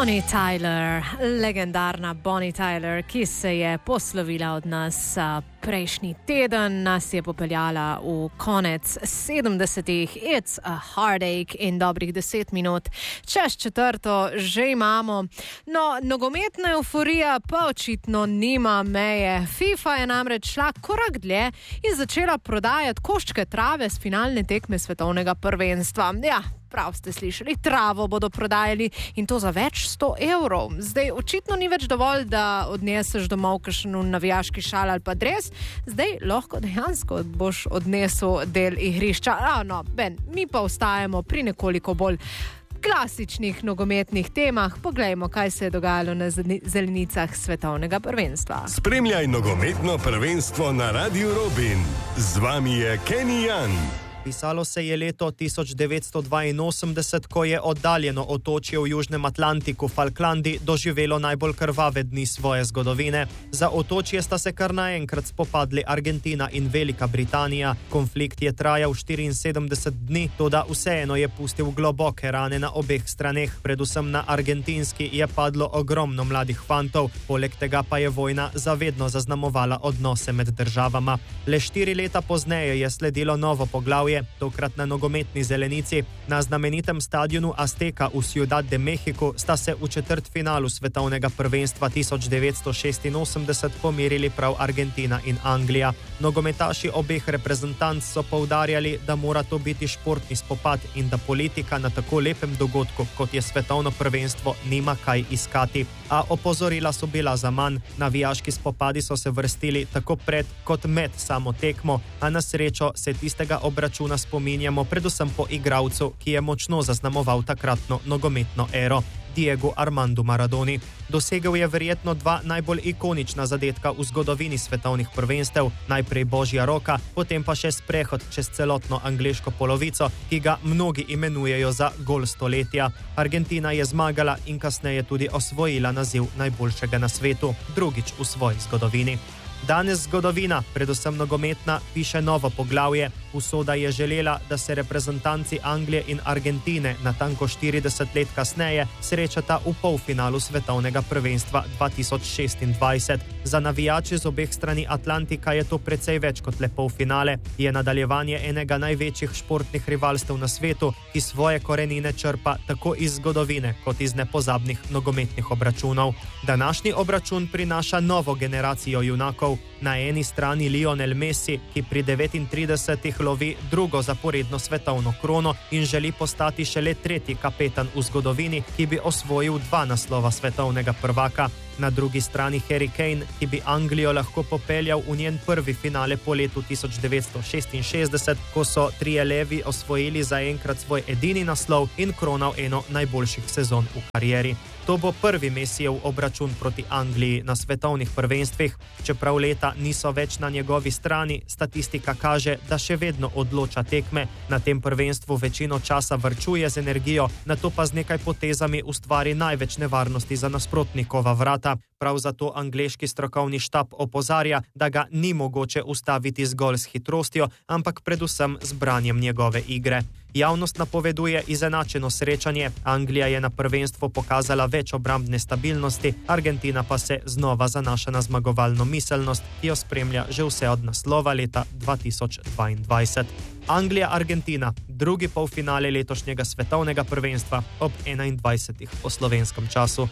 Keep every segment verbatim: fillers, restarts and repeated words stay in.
Bonnie Tyler, legendarna Bonnie Tyler, ki se je poslovila od nas prejšnji teden, nas je popeljala v konec sedemdesetih. It's a heartache in dobrih deset minut čez četrto že imamo. No, nogometna euforija pa očitno nima meje. FIFA je namreč šla korak dlje in začela prodajati koščke trave z finalne tekme svetovnega prvenstva. Ja, prav ste slišali, travo bodo prodajali in to za več sto evrov. Zdaj očitno ni več dovolj, da odneseš domov kakšen navijaški šal ali pa dres. Zdaj lahko dejansko boš odnesel del igrišča. A, no, Ben, mi pa ostajamo pri nekoliko bolj klasičnih nogometnih temah. Poglejmo, kaj se je dogajalo na zelenicah svetovnega prvenstva. Spremljaj nogometno prvenstvo na Radiu Robin. Z vami je Kenny Jan. Pisalo se je leto tisoč devetsto dvainosemdeset, ko je oddaljeno otočje v Južnem Atlantiku, Falklandi, doživelo najbolj krvave dni svoje zgodovine. Za otočje sta se kar naenkrat spopadli Argentina in Velika Britanija. Konflikt je trajal štiriinsedemdeset dni, toda vseeno je pustil globoke rane na obeh straneh. Predvsem na argentinski je padlo ogromno mladih fantov, poleg tega pa je vojna zavedno zaznamovala odnose med državama. Le štiri leta pozneje je sledilo novo poglavje, tokrat na nogometni zelenici. Na znamenitem stadionu Azteca v Ciudad de México sta se v četrtfinalu svetovnega prvenstva tisoč devetsto šestinosemdeset pomirili prav Argentina in Anglija. Nogometaši obeh reprezentanc so poudarjali, da mora to biti športni spopad in da politika na tako lepem dogodku, kot je svetovno prvenstvo, nima kaj iskati. A opozorila so bila zaman. Navijaški spopadi so se vrstili tako pred kot med samo tekmo, a na srečo se tistega obračuna spominjamo predvsem po igralcu, ki je močno zaznamoval takratno nogometno ero, Diego Armando Maradoni. Dosegel je verjetno dva najbolj ikonična zadetka v zgodovini svetovnih prvenstev, najprej božja roka, potem pa še sprehod čez celotno angleško polovico, ki ga mnogi imenujejo za gol stoletja. Argentina je zmagala in kasneje tudi osvojila naziv najboljšega na svetu, drugič v svoji zgodovini. Danes zgodovina, predvsem nogometna, piše novo poglavje. Usoda je želela, da se reprezentanci Anglije in Argentine natanko štirideset let kasneje srečata v polfinalu svetovnega prvenstva dva tisoč šestindvajset. Za navijače z obeh strani Atlantika je to precej več kot le polfinale. Je nadaljevanje enega največjih športnih rivalstev na svetu, ki svoje korenine črpa tako iz zgodovine kot iz nepozabnih nogometnih obračunov. Današnji obračun prinaša novo generacijo junakov. Na eni strani Lionel Messi, ki pri devetintridesetih lovi drugo zaporedno svetovno krono in želi postati šele tretji kapetan v zgodovini, ki bi osvojil dva naslova svetovnega prvaka. Na drugi strani Harry Kane, ki bi Anglijo lahko popeljal v njen prvi finale po letu tisoč devetsto šestinšestdeset, ko so trije levi osvojili zaenkrat svoj edini naslov in kronal eno najboljših sezon v karieri. To bo prvi Messijev obračun proti Angliji na svetovnih prvenstvih. Čeprav leta niso več na njegovi strani, statistika kaže, da še vedno odloča tekme. Na tem prvenstvu večino časa varčuje z energijo, nato pa z nekaj potezami ustvari največ nevarnosti za nasprotnikova vrata. Prav zato angleški strokovni štab opozarja, da ga ni mogoče ustaviti zgolj s hitrostjo, ampak predvsem z branjem njegove igre. Javnost napoveduje izenačeno srečanje. Anglija je na prvenstvu pokazala več obrambne stabilnosti, Argentina pa se znova zanaša na zmagovalno miselnost, ki jo spremlja že vse od naslova leta dva tisoč dvaindvajset. Anglija-Argentina, drugi polfinale letošnjega svetovnega prvenstva ob enaindvajsetih po slovenskem času.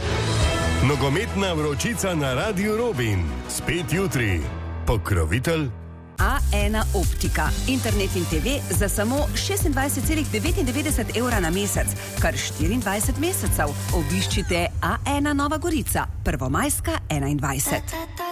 Nogometna vročica na Radiu Robin. Spet jutri. Pokrovitelj A ena Optika. Internet in te ve za samo šestindvajset celih devetindevetdeset evra na mesec, kar štiriindvajset mesecev. Obiščite A ena Nova Gorica, Prvomajska enaindvajset.